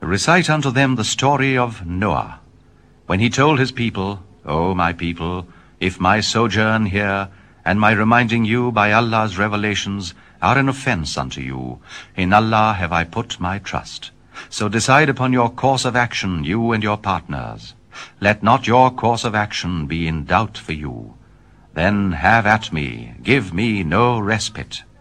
Recite unto them the story of Noah, when he told his people, O my people, if my sojourn here, and my reminding you by Allah's revelations, are an offense unto you, in Allah have I put my trust. So decide upon your course of action, you and your partners. Let not your course of action be in doubt for you. Then have at me, give me no respite.